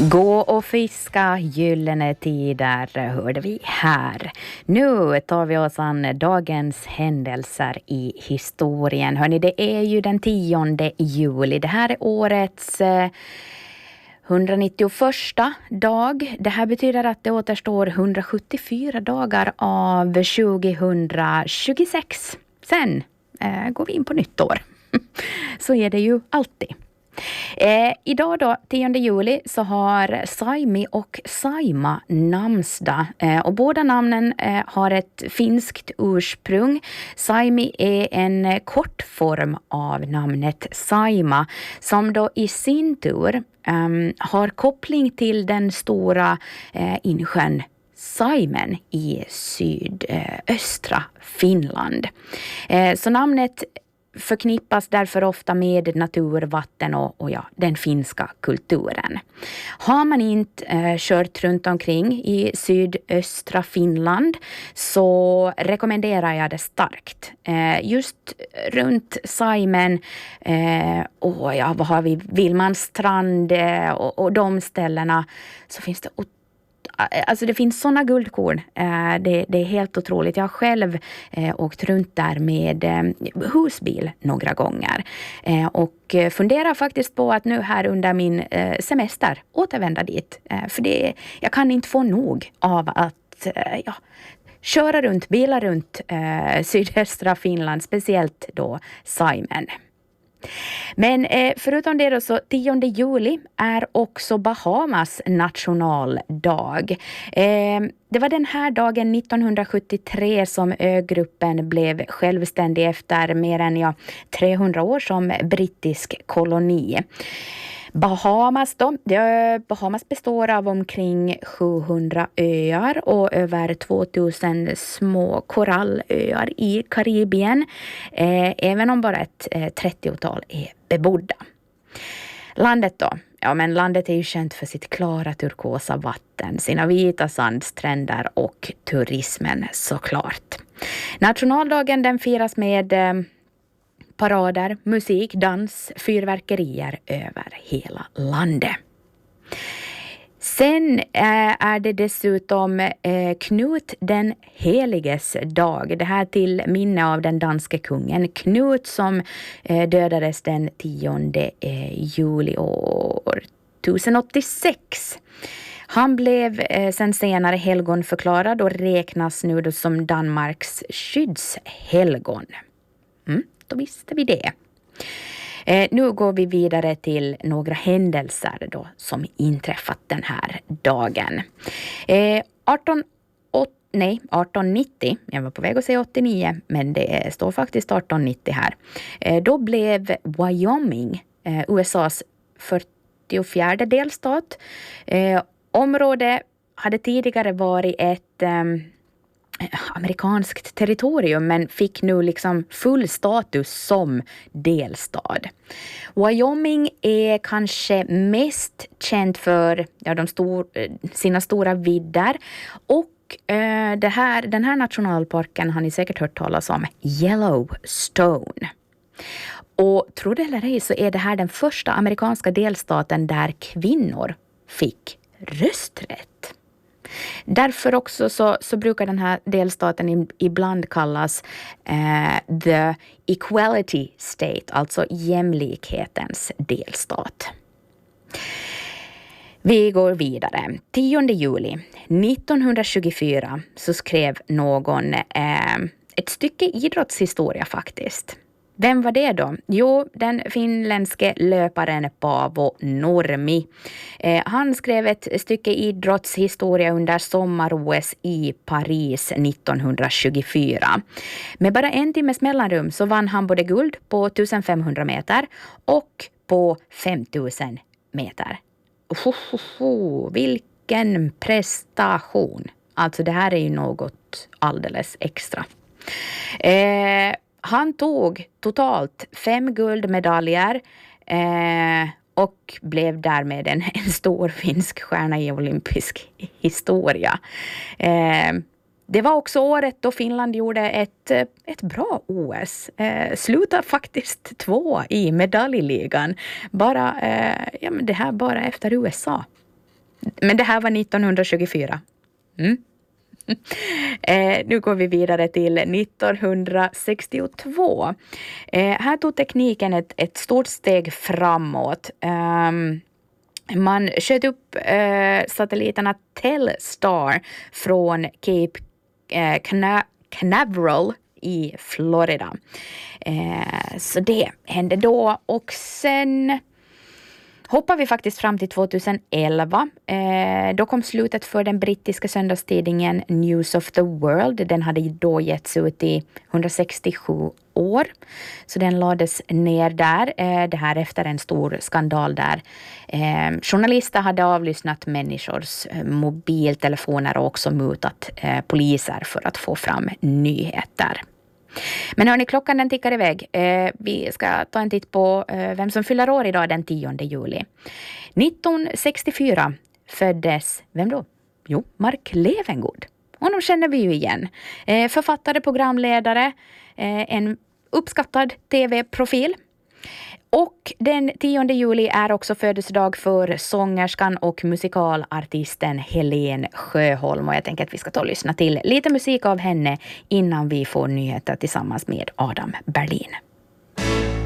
Gå och fiska, gyllene tider hörde vi här. Nu tar vi oss an dagens händelser i historien. Hörrni, det är ju den 10 juli. Det här är årets 191 dag. Det här betyder att det återstår 174 dagar av 2026. Sen går vi in på nytt år. Så är det ju alltid. Idag då, 10 juli, så har Saimi och Saima namnsdag. Och båda namnen har ett finskt ursprung. Saimi är en kortform av namnet Saima som då i sin tur har koppling till den stora insjön Saimen i sydöstra Finland. Så namnet förknippas därför ofta med natur, vatten och den finska kulturen. Har man inte kört runt omkring i sydöstra Finland så rekommenderar jag det starkt. Just runt Saimen, vad har vi? Villmanstrand och de ställena, så finns det alltså det finns sådana guldkorn. Det är helt otroligt. Jag har själv åkt runt där med husbil några gånger. Och funderar faktiskt på att nu här under min semester återvända dit. För jag kan inte få nog av att köra runt, bilar runt sydöstra Finland. Speciellt då Saimen. Men förutom det då, så 10 juli är också Bahamas nationaldag. Det var den här dagen 1973 som ögruppen blev självständig efter mer än 300 år som brittisk koloni. Bahamas består av omkring 700 öar och över 2000 små korallöar i Karibien, även om bara ett 30-tal är bebodda. Landet då? Ja, men landet är ju känt för sitt klara turkosa vatten, sina vita sandstränder och turismen såklart. Nationaldagen den firas med parader, musik, dans, fyrverkerier över hela landet. Sen är det dessutom Knut den heliges dag. Det här till minne av den danske kungen Knut som dödades den 10 juli år 1086. Han blev sen senare helgonförklarad och räknas nu då som Danmarks skyddshelgon. Då visste vi det. Nu går vi vidare till några händelser då som inträffat den här dagen. 1890, jag var på väg att säga 89, men det står faktiskt 1890 här. Då blev Wyoming USAs 44:e delstat. Området hade tidigare varit ett amerikanskt territorium men fick nu liksom full status som delstad. Wyoming är kanske mest känd för sina stora vidder och den här nationalparken har ni säkert hört talas om, Yellowstone. Och tro det eller ej så är det här den första amerikanska delstaten där kvinnor fick rösträtt. Därför också så brukar den här delstaten ibland kallas the equality state, alltså jämlikhetens delstat. Vi går vidare. 10 juli 1924 så skrev någon ett stycke idrottshistoria faktiskt. Vem var det då? Jo, den finländske löparen Paavo Nurmi. Han skrev ett stycke idrottshistoria under sommar-OS i Paris 1924. Med bara en timmes mellanrum så vann han både guld på 1500 meter och på 5000 meter. Vilken prestation! Alltså det här är ju något alldeles extra. Han tog totalt 5 guldmedaljer och blev därmed en stor finsk stjärna i olympisk historia. Det var också året då Finland gjorde ett bra OS. Slutade faktiskt 2 i medaljligan. Det här bara efter USA. Men det här var 1924. Nu går vi vidare till 1962. Här tog tekniken ett stort steg framåt. Man sköt upp satelliterna Telstar från Cape Canaveral i Florida. Så det hände då, och sen hoppar vi faktiskt fram till 2011. Då kom slutet för den brittiska söndagstidningen News of the World. Den hade då getts ut i 167 år. Så den lades ner där. Det här efter en stor skandal där journalister hade avlyssnat människors mobiltelefoner och också mutat poliser för att få fram nyheter. Men hörni, klockan den tickar iväg. Vi ska ta en titt på vem som fyller år idag den 10 juli. 1964 föddes, vem då? Jo, Mark Levengood. Honom känner vi ju igen. Författare, programledare, en uppskattad tv-profil. Och den 10 juli är också födelsedag för sångerskan och musikalartisten Helen Sjöholm. Och jag tänker att vi ska ta och lyssna till lite musik av henne innan vi får nyheter tillsammans med Adam Berlin.